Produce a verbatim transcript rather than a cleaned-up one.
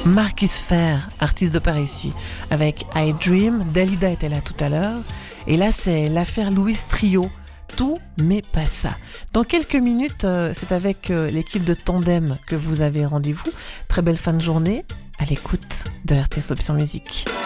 Marquis Fer, artiste de par ici, avec I Dream. Dalida était là tout à l'heure. Et là, c'est l'affaire Louise Trio. Tout, mais pas ça. Dans quelques minutes, euh, c'est avec euh, l'équipe de Tandem que vous avez rendez-vous. Très belle fin de journée à l'écoute de R T S Option Musique.